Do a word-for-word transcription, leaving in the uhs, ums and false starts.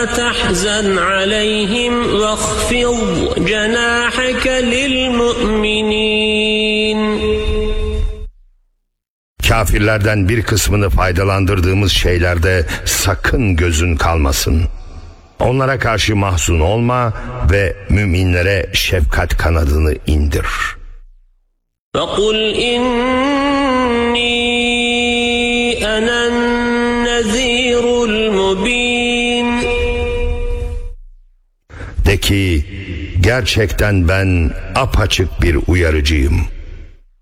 تحزن عليهم واخفض جناحك للمؤمنين. Kafirlerden bir kısmını faydalandırdığımız şeylerde sakın gözün kalmasın. Onlara karşı mahzun olma ve müminlere şefkat kanadını indir. وَقُلْ إِنِّي أَنَا النَّذِيرُ الْمُبِينُ. De ki, gerçekten ben apaçık bir uyarıcıyım.